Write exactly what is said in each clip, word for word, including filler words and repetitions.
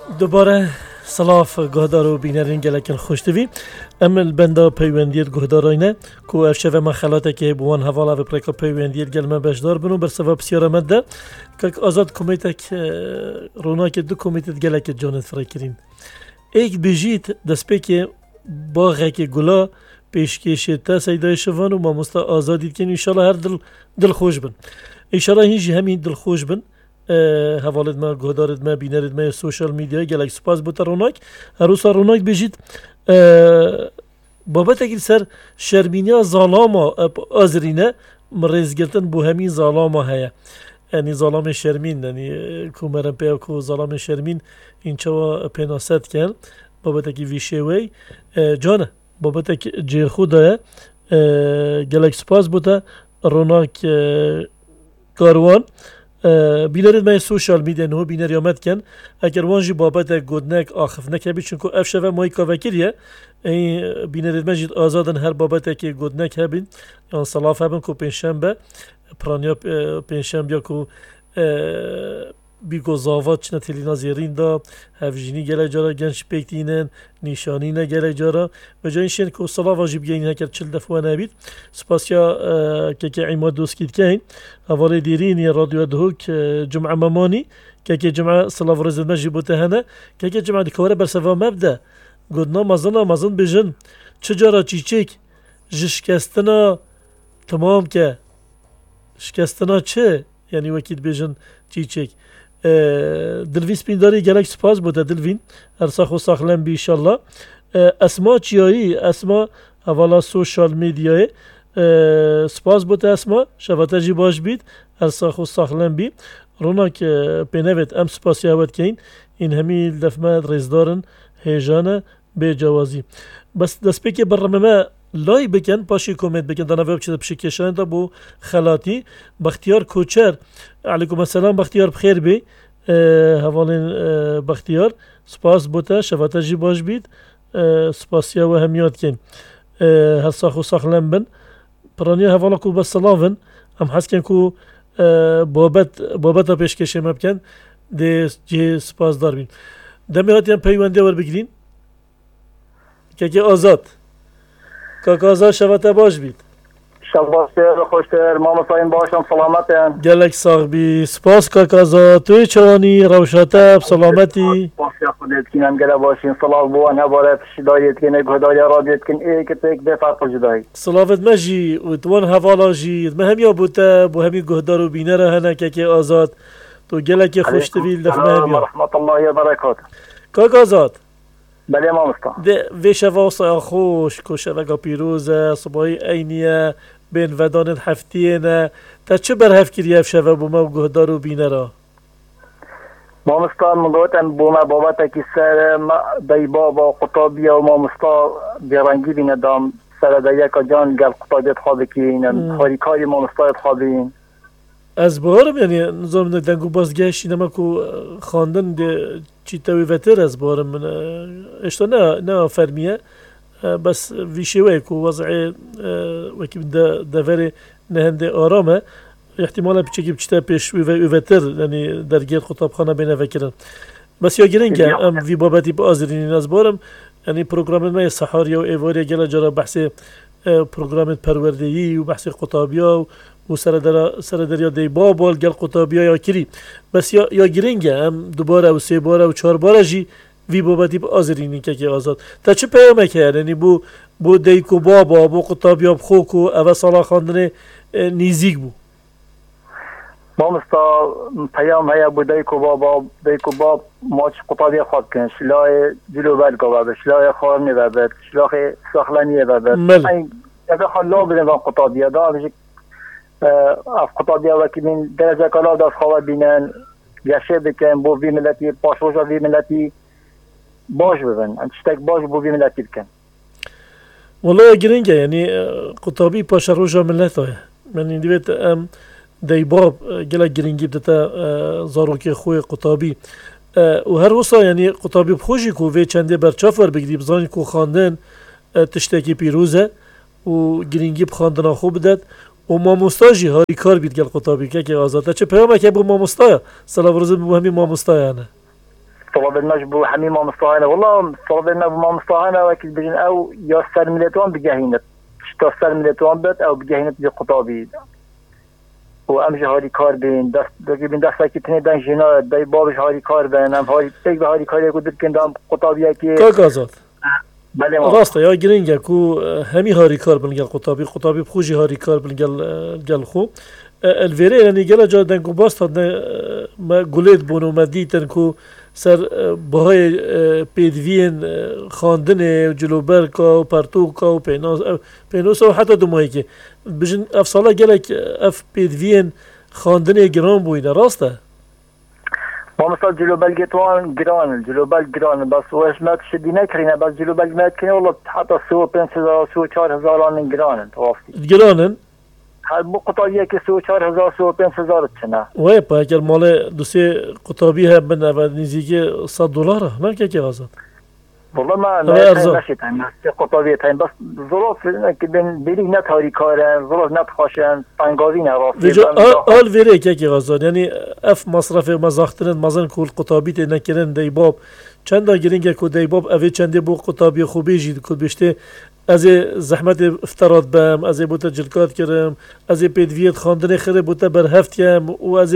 دوباره سلاف گهدار و بینرین گلکن خوشتوی امل بندا پیوندیت گهدارینه کو افشوه من خلاته که بوان حوالا و پریکا پیوندیت گلمه بشدار بنو بر سبب بسیار مده که آزاد کمیتک روناک دو کمیتت گلک جانت فرکرین ایک بجیت دست پی که باغه که گلا پیشکشه تا سیدای شوان و ما مستا آزادید کن انشالله هر دل, دل خوش بن انشالله هیچ همین دل خوش بن حوالت ما گهدارت ما بینرت ما سوشال میدیا گلک سپاس بوده روناک هر روز روناک بجید بابت اگر سر شرمینیا ظلاما آزرینه مرز گرتن بو همین ظلاما هیا یعنی ظلام شرمین یعنی کومرم پیا کو ظلام شرمین این چوا پناست کن بابت اگر ویشوی جانه بابت اگر جی خوده گلک سپاس بوده روناک کاروان بینرید من سوشال میدیا نه بینری آمد کن اگر وانجی بابت گودنک آخف نکبی چون که افشه و مای کاوکریه این بینرید من جید آزادن هر بابت که گودنک هبین یا صلاف هبن کو پنجشنبه پرانیا پنجشنبه کو بیگو زاوات چنه تلینا زیرین دا هفجینی گله جارا گنش پیکتینن نشانی نه گله جارا و جای شن کو صلاف واجب گین هکر چل دفعه نبید سپاسیا که که عماد دوست کید کین حوالی دیرین یا رادیو دهوک جمعه ممانی که که جمعه صلاف رزد مجی بوده هنه که که جمعه دکوره برسوا مبده گودنا مازن مازن بجن چجارا چیچک جشکستنا تمام که شکستنا چه یعنی وکید بجن چیچک دلوین سپینداری گلک سپاس بوده دلوین هر ساخ و ساخلم بی انشالله اسما چیایی اسما حوالا سوشال میدیای سپاس بوده اسما شبته جی باش بید هر ساخ و ساخلم بی رونا که پینوید ام سپاسی هود کین این همی دفمه رزدارن هیجانه به جوازی بس دست پی که برنامه لای بکن پاشی کومنت بکن دانا ویب چیز بشی کشان دا بو خلاتی بختیار کوچر علیکم السلام بختیار بخیر بی حوالین بختیار سپاس بوده شفاته جی باش بید سپاسیا و همیات کن هر ساخ و ساخ لم بن پرانیا حوالا کو بس سلافن هم حس کن کو بابت بابت پیش کشه مبکن ده جه سپاس دار بین دمیاتی هم پیونده ور بگیرین که که آزاد کاکازا شبته باش بید شباسته خوشتر ماما سایم باشم سلامتن گلک ساق بی سپاس کاکازا توی چرانی روشته سلامتی باشی خودت کنم گله باشین صلاح بوان هباره پشدایت کنه گهداری رادیت کن ای که تک دفعه پشدایی صلافت مجی و توان حوالا جید مهم یا بوده بو همی گهدار و بینه را هنه که که آزاد تو گلک خوشتویل دفعه مهم یا رحمت الله و برکات کاکازاد بله ما مستا ده ویشه واسه خوش کشه وگا پیروزه صبحی اینیه بین ودان هفتیه نه تا چه بر هفت کریه افشه و بومه و گهدار و بینه را ما مستا مگوتن بومه بابتا که سر دی بابا خطابیه و ما مستا بیرنگی بینه دام سر دی یکا جان گل خطابیت خوابه که اینم خاری کاری ما مستا خوابه از بارم یعنی نظام دنگو بازگشت اینما که خواندن ده چی تاوی وتر از بارم من اشتا نه نه فرمیه بس ویشوه که وضع وکی دفر نهنده آرامه احتمالا بچه که بچه پیش وتر یعنی درگیر خطابخانه بینه فکرن بس یا گرنگه ام وی بابتی با آزرینین از بارم یعنی پروگرام ما سحاری و ایواری گله جرا بحث پروگرام پروردهی و بحث خطابیا و سر در سر دریا دی بابال گل قطابیا یا کری بس یا یا گرینگه هم دوباره و سه باره و چهار باره جی وی بابتی با آزرینی که که آزاد تا چه پیامه کرد یعنی بو بو دی کو بابا بو قطابیا بخو کو اول سالا خواندن نیزیک بو ما مستا پیام هیا بو دی کو بابا دی کو باب ماچ قطابیا خواد کن شلای جلو بر گوابه شلای خارنی بابه شلای ساخلانی بابه این اگه خلا بدن قطابیا دا اف خطابیا وکی من درجه کلا دست خواه بینن گشه بکن بو وی ملتی پاشوشا وی ملتی باش ببن انتشتک باش بو وی ملتی بکن والله گرینگه یعنی قطابی پاشروشا ملت های من این دیویت ام دی باب گله گرینگی بدتا زاروکی خوی قطابی و هر وصا یعنی قطابی بخوشی که وی چنده برچافر بگیری بزانی که خواندن تشتکی پیروزه و گرینگی بخواندن خوب بدد و ماموستاجی هاری کار بید گل قطابی که که آزاده چه پیامه که بو ماموستایا سلام روز بو همین ماموستایا نه طلب المجبو حمي ما مصطهانه والله طلب المجبو ما مصطهانه وكل بجن أو يسر ملتوان بجهينة تسر ملتوان بيت أو بجهينة بقطابي وأمجه هاري كار بين دست دقي بين دست كتني دان جنا داي بابش هاري كار بين أم هاري تيجي بهاري كار يقول دكين دام قطابي كي كاكازات بله ما راسته یا گرینگه کو همی هاری کار بنگل قطابی قطابی بخوجی هاری کار بنگل گل خو الویره یعنی گل جا دنگو باست نه ما گلید بونو ما دیتن کو سر بهای پیدوین خواندن جلوبر کا و پرتو کا و پیناس پیناس و حتی دو ماهی که بجن اف سالا گلک اف پیدوین خواندن گران بوینه راسته ما مثلا جلوبال جتوان جران جلوبال جران بس وش ما تشدي نكرينا بس جلوبال ما كنا والله حتى سو بين سو سو چهار هزار آن جران توافقي گرانن هل بو قطعية که سو چهار هزار سو بين هزار چنا وای پا اگر مال دوسه قطابی هم بنا و نزدیک صد دلاره نه که که غازات والله ما ارزان نشيت عن قطعية تاين بس ظروف که بين بيري نت هاري كارن ظروف نت خاشن تنگاوين راسي وجا آل ویره که که غازات یعنی اف مصرف مزاخترن مزن کول قطابی تی نکرن دی باب چند گرینگه کو دی باب اوی چنده بو قطابی خوبی جید کد بشته از زحمت افتراد بم از بوتا جلکات کرم از پیدویت خواندن خره بوتا بر هفتیم و از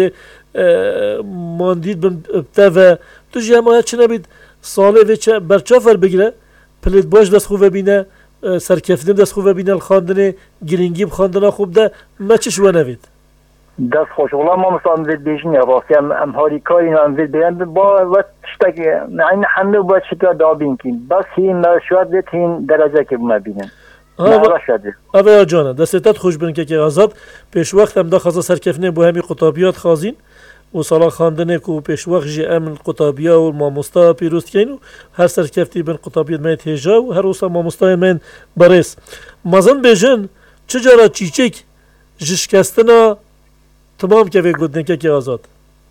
ماندید بم بتاوه تو جماعت چه نبید ساله و برچافر بگیره پلیت باش دست خوب بینه سرکفتن دست خوب بینه الخواندن گرینگی بخواندن خوب ده ما چش و نوید دست خوش والله ما مثلا وید بیشنی راستی ام ام هاری کاری نام وید بیان با وقت شتاکی این همه باید شتر دابین کن بس هی مرشوات وید هین درجه که بما بینن آه آه جانه دستت خوش بین که که آزاد پیش وقت هم دا خاصا سرکفتن با همی قطابیات خازین و سالا خواندن کو پیش وقت جی امن قطابیا و ماموستا پیروست کینو هر سرکفتی بین قطابیات من تهجا و هر وسا ماموستا من برس مازن بیجن چجارا چیچک جشکستنا تمام که گفتن که که آزاد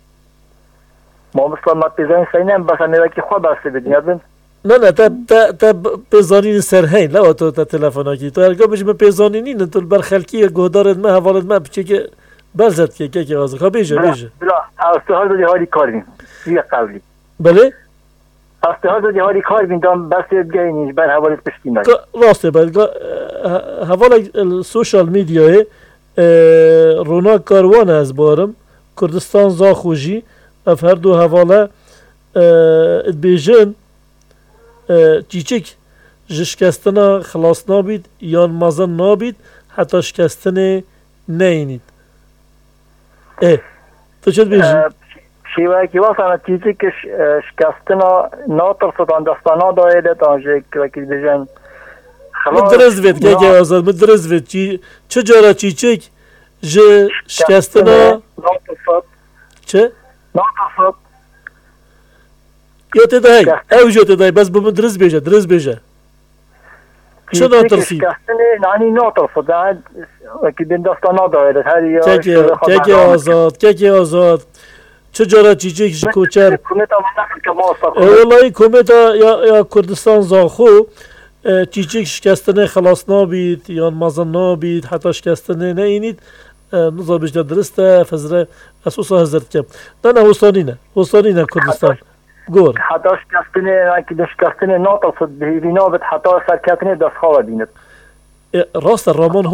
ما مثلا ما پیزانی سینم بس امیره که خواه برسی بدین یادن نه نه تا تا تا پیزانی سرهین لا تو تا تلفن کی تو ارگا بج پیزانی نی تو بر خلکی گهدارت ما حوالت ما بچه که برزد که که که آزاد بیجه بیجه بلا استحال دادی هاری کار بین یه قبلی بله استحال دادی هاری کار بین دام بس گینیش بر حوالت پشتی نای راسته بعد حوالت السوشال میدیاه رونا کاروان از بارم کردستان زاخوجی اف هر دو حواله بیجن چیچک جشکستنا خلاص نابید یا مازن نابید حتی شکستن نینید اه تو چه بیجی؟ شیوه که واسه چیچک شکستنا ناترسدان دستانا دایده تانجه که بیجن مدرز وید که که آزاد مدرز وید چی چه جارا چیچک ج شکستنا ناترسد چه؟ ناترسد یا تدای او جو تدای بس بمدرز بیجه درز بیجه چه ناترسی؟ شکستنا نانی ناترسد که بین دستانا دایده هر یا که که آزاد که که آزاد چه جارا چیچک کوچر کمیتا منافل که ما اصلا والله کمیتا یا کردستان زاخو چیچک شکستنه خلاص نابید یا مازن نابید حتی شکستنه نینید نظر بجده درسته فزره اسوسا هزرد کم نه نه حسانی نه حسانی نه کردستان گور حتی شکستنه که شکستنه ناترسد بهیوی نابد حتی سرکتنه دست خواه بینید راست رامان